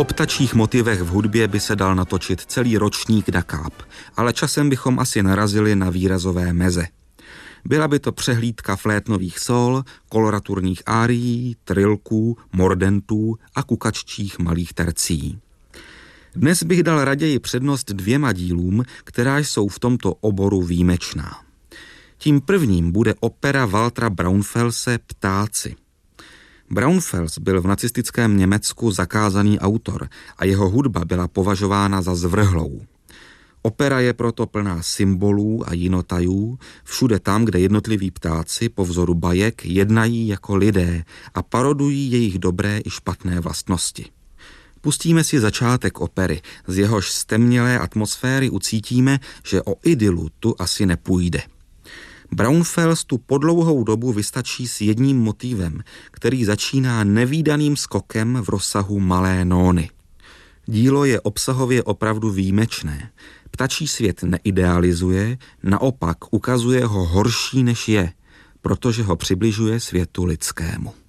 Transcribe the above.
O ptačích motivech v hudbě by se dal natočit celý ročník Da Cap, ale časem bychom asi narazili na výrazové meze. Byla by to přehlídka flétnových sol, koloraturních árií, trilků, mordentů a kukaččích malých tercí. Dnes bych dal raději přednost 2 dílům, která jsou v tomto oboru výjimečná. Tím prvním bude opera Waltera Braunfelse Ptáci. Braunfels byl v nacistickém Německu zakázaný autor a jeho hudba byla považována za zvrhlou. Opera je proto plná symbolů a jinotajů, všude tam, kde jednotliví ptáci po vzoru bajek jednají jako lidé a parodují jejich dobré i špatné vlastnosti. Pustíme si začátek opery, z jehož stemnělé atmosféry ucítíme, že o idylu tu asi nepůjde. Braunfels tu po dlouhou dobu vystačí s jedním motivem, který začíná nevídaným skokem v rozsahu malé nóny. Dílo je obsahově opravdu výjimečné. Ptačí svět neidealizuje, naopak ukazuje ho horší než je, protože ho přibližuje světu lidskému.